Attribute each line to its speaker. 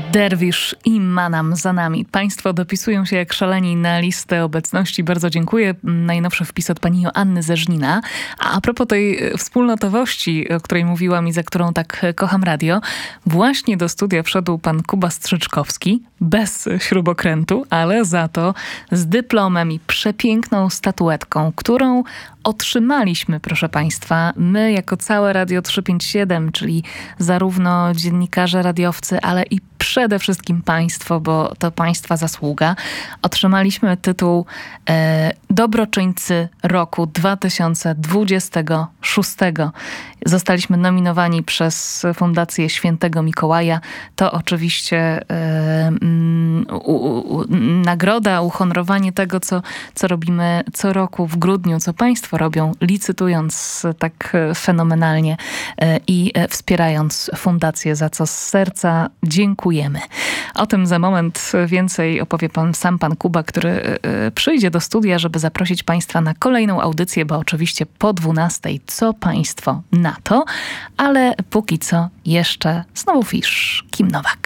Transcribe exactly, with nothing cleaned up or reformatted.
Speaker 1: Derwisz i Manam za nami. Państwo dopisują się jak szaleni na listę obecności. Bardzo dziękuję. Najnowszy wpis od pani Joanny ze Żnina. A a propos tej wspólnotowości, o której mówiłam i za którą tak kocham radio, właśnie do studia wszedł pan Kuba Strzyczkowski, bez śrubokrętu, ale za to z dyplomem i przepiękną statuetką, którą otrzymaliśmy, proszę państwa, my jako całe Radio trzysta pięćdziesiąt siedem, czyli zarówno dziennikarze, radiowcy, ale i przede wszystkim państwo, bo to państwa zasługa. Otrzymaliśmy tytuł e, Dobroczyńcy roku dwa tysiące dwudziestego szóstego. Zostaliśmy nominowani przez Fundację Świętego Mikołaja. To oczywiście e, u, u, nagroda, uhonorowanie tego, co, co robimy co roku w grudniu, co państwo robią, licytując tak fenomenalnie e, i wspierając fundację, za co z serca dziękujemy. O tym za moment więcej opowie pan, sam pan Kuba, który y, przyjdzie do studia, żeby zaprosić państwa na kolejną audycję, bo oczywiście po dwunastej, co państwo na to, ale póki co jeszcze znowu fisz Kim Nowak.